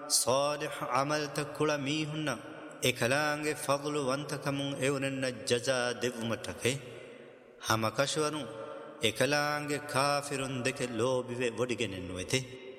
صالح عمل تكل ميهن එකලාංගේ ෆضل වන්තකමුන් එවුනෙන්න ජජා දෙවුමටකේ හමකශවරු එකලාංගේ කාෆිරුන් දෙක ලෝබිවේ වොඩිගෙනෙන්නු වෙතේ